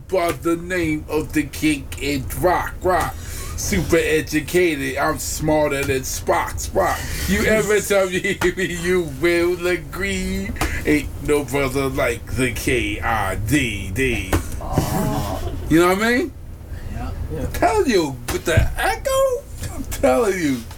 by the name of the King and Rock. Super educated, I'm smarter than Spock. You ever tell me you will agree? Ain't no brother like the K-I-D-D. You know what I mean? Yeah. I'm telling you, with the echo, I'm telling you.